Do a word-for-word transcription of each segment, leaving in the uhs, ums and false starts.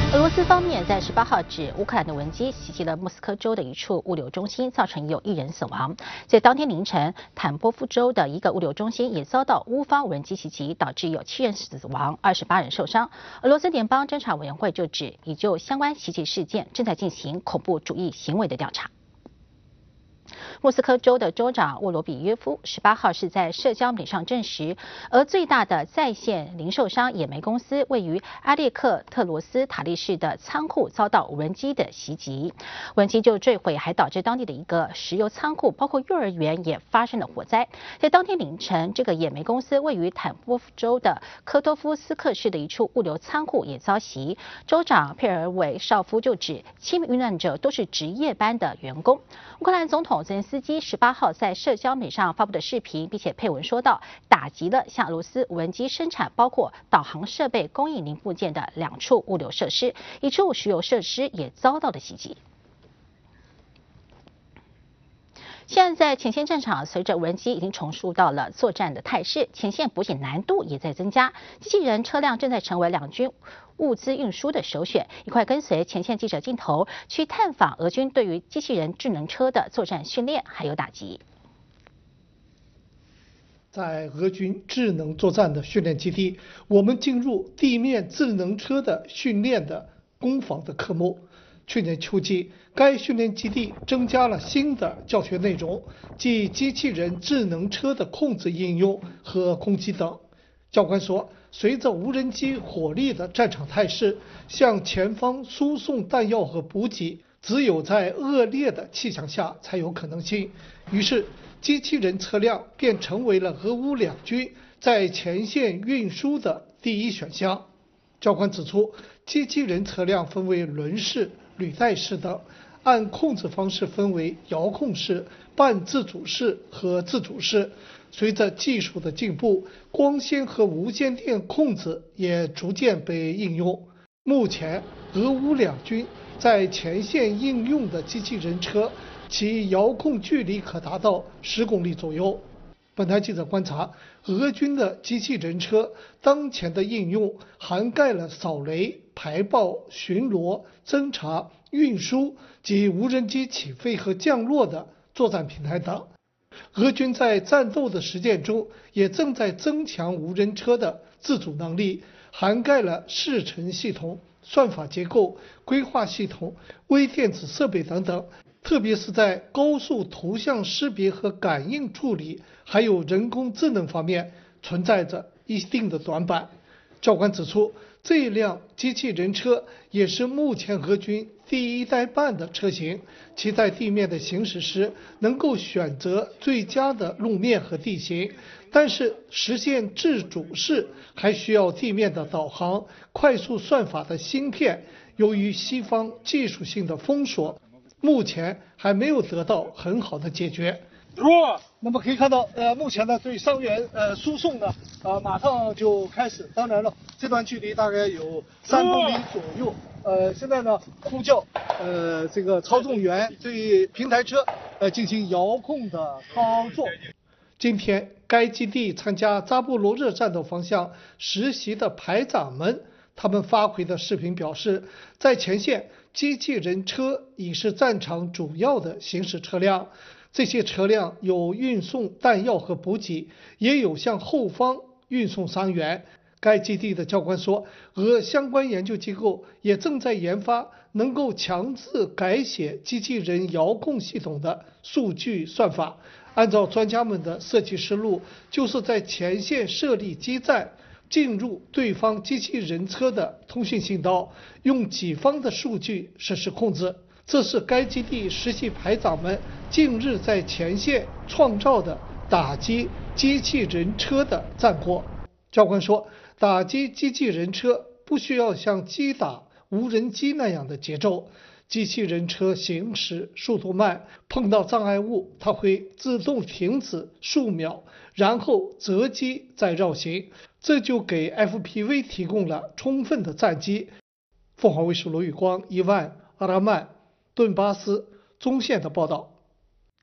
俄罗斯方面在十八号指乌克兰的无人机袭击了莫斯科州的一处物流中心，造成有一人死亡。在当天凌晨，坦波夫州的一个物流中心也遭到乌方无人机袭击，导致有七人死亡，二十八人受伤。俄罗斯联邦侦查委员会就指，已就相关袭击事件正在进行恐怖主义行为的调查。莫斯科州的州长沃罗比约夫十八号是在社交媒体上证实，而最大的在线零售商野莓公司位于阿列克特罗斯塔利市的仓库遭到无人机的袭击，无人机就坠毁，还导致当地的一个石油仓库，包括幼儿园也发生了火灾。在当天凌晨，这个野莓公司位于坦波夫州的科托夫斯克市的一处物流仓库也遭袭。州长佩尔韦绍夫就指，七名遇难者都是值夜班的员工。乌克兰总统泽连斯基十八号在社交媒体上发布的视频，并且配文说道，打击了向俄罗斯无人机生产包括导航设备供应零部件的两处物流设施，一处石油设施也遭到了袭击。现在在前线战场，随着无人机已经重塑到了作战的态势，前线补给难度也在增加，机器人车辆正在成为两军物资运输的首选。一块跟随前线记者镜头去探访俄军对于机器人智能车的作战训练还有打击。 在俄军智能作战的训练基地，我们进入地面智能车的训练的攻防的科目。去年秋季，该训练基地增加了新的教学内容，即机器人智能车的控制应用和攻击等。教官说，随着无人机火力的战场态势，向前方输送弹药和补给，只有在恶劣的气象下才有可能性。于是，机器人车辆便成为了俄乌两军在前线运输的第一选项。教官指出，机器人车辆分为轮式、履带式等，按控制方式分为遥控式、半自主式和自主式。随着技术的进步，光纤和无线电控制也逐渐被应用。目前，俄乌两军在前线应用的机器人车，其遥控距离可达到十公里左右。本台记者观察，俄军的机器人车当前的应用涵盖了扫雷、排爆、巡逻、侦察、运输及无人机起飞和降落的作战平台等。俄军在战斗的实践中，也正在增强无人车的自主能力，涵盖了视程系统、算法结构、规划系统、微电子设备等等。特别是在高速图像识别和感应处理，还有人工智能方面存在着一定的短板。教官指出，这辆机器人车也是目前俄军第一代半的车型，其在地面的行驶时能够选择最佳的路面和地形，但是实现自主式还需要地面的导航、快速算法的芯片，由于西方技术性的封锁，目前还没有得到很好的解决。那么可以看到，呃，目前呢对伤员呃输送呢，呃马上就开始。当然了，这段距离大概有三公里左右。呃，现在呢呼叫呃这个操纵员对平台车呃进行遥控的操作。今天，该基地参加扎波罗热战斗方向实习的排长们，他们发回的视频表示，在前线，机器人车已是战场主要的行驶车辆。这些车辆有运送弹药和补给，也有向后方运送伤员。该基地的教官说，俄相关研究机构也正在研发能够强制改写机器人遥控系统的数据算法。按照专家们的设计思路，就是在前线设立基站，进入对方机器人车的通讯信道，用己方的数据实施控制。这是该基地实习排长们近日在前线创造的打击机器人车的战果。教官说，打击机器人车不需要像击打无人机那样的节奏，机器人车行驶速度慢，碰到障碍物它会自动停止数秒，然后择机再绕行，这就给 F P V 提供了充分的战机。凤凰卫视罗宇光、伊万、阿拉曼、顿巴斯中线的报道。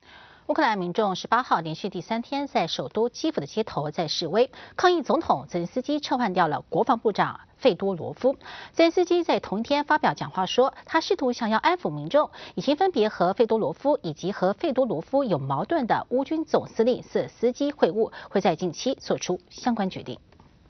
乌克兰民众十八号连续第三天在首都基辅的街头在示威，抗议总统泽连斯基撤换掉了国防部长费多罗夫。泽连斯基在同一天发表讲话说，他试图想要安抚民众，已经分别和费多罗夫以及和费多罗夫有矛盾的乌军总司令瑟尔斯基会晤，会在近期做出相关决定。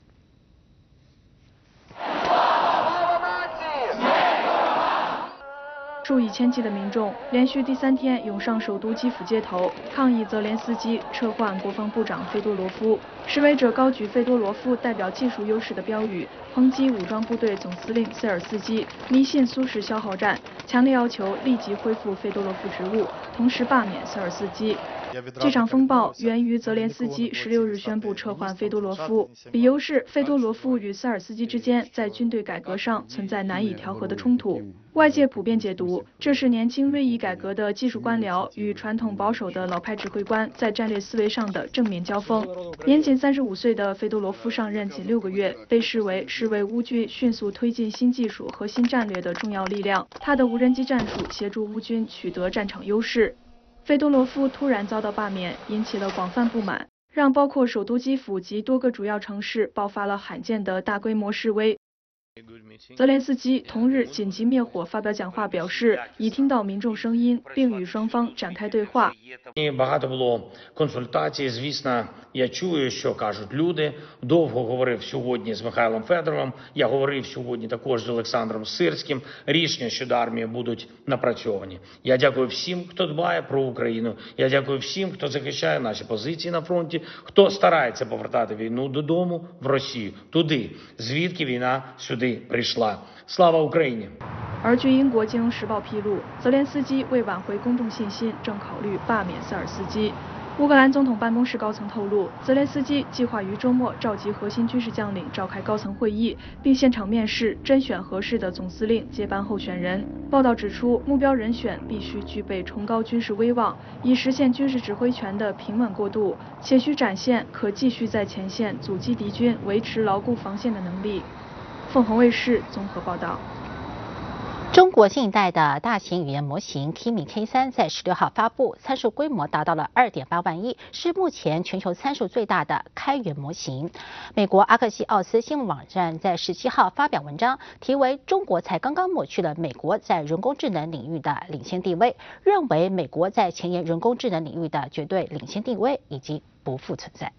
数以千计的民众连续第三天涌上首都基辅街头，抗议泽连斯基撤换国防部长费多罗夫。示威者高举费多罗夫代表技术优势的标语，抨击武装部队总司令瑟尔斯基迷信苏式消耗战，强烈要求立即恢复费多罗夫职务，同时罢免瑟尔斯基。这场风暴源于泽连斯基十六日宣布撤换费多罗夫，理由是费多罗夫与瑟尔斯基之间在军队改革上存在难以调和的冲突。外界普遍解读，这是年轻锐意改革的技术官僚与传统保守的老派指挥官在战略思维上的正面交锋。年仅三十五岁的费多罗夫上任仅六个月，被视为是为乌军迅速推进新技术和新战略的重要力量。他的无人机战术协助乌军取得战场优势。费多罗夫突然遭到罢免，引起了广泛不满，让包括首都基辅及多个主要城市爆发了罕见的大规模示威。泽连斯基同日紧急灭火发表讲话，表示已听到民众声音，并与双方展开对话。 Багато було консультацій, звісно, я чую, що кажуть люди. Довго говорив сьогодні з Михайлом Федоровим, я говорив сьогодні також з Олександром Сирським. Рішення щодо армії будуть напрацьовані. Я дякую всім, хто дбає про Україну. Я дякую всім, хто захищає наші позиції на фронті, хто старається повертати війну додому, в Росію, туди, звідки війна сюди прийшла. Слава Україні! 而据英国《金融时报》披露，泽连斯基为挽回公众信心，正考虑罢免瑟尔斯基。乌克兰总统办公室高层透露，泽连斯基计划于周末召集核心军事将领召开高层会议，并现场面试甄选合适的总司令接班候选人。报道指出，目标人选必须具备崇高军事威望，以实现军事指挥权的平稳过渡，且需展现可继续在前线阻击敌军、维持牢固防线的能力。凤凰卫视综合报道。 中国新一代的大型语言模型 Kimi K 三 在十六号发布，参数规模达到了 二点八万亿，是目前全球参数最大的开源模型。美国阿克西奥斯新闻网站在十七号发表文章，题为“中国才刚刚抹去了美国在人工智能领域的领先地位”，认为美国在前沿人工智能领域的绝对领先地位已经不复存在。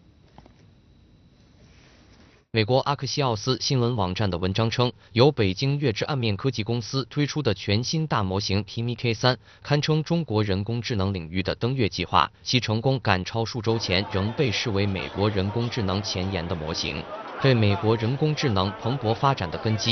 美国阿克西奥斯新闻网站的文章称，由北京月之暗面科技公司推出的全新大模型 Kimi K 三，堪称中国人工智能领域的登月计划，其成功赶超数周前仍被视为美国人工智能前沿的模型，对美国人工智能蓬勃发展的根基